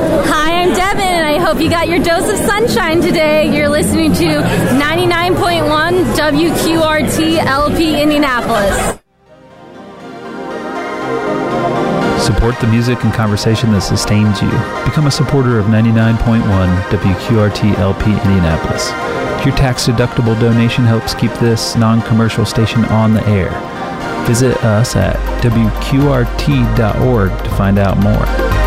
Hi, I'm Devin, and I hope you got your dose of sunshine today. You're listening to 99.1 WQRT LP Indianapolis. Support the music and conversation that sustains you. Become a supporter of 99.1 WQRT LP Indianapolis. Your tax-deductible donation helps keep this non-commercial station on the air. Visit us at WQRT.org to find out more.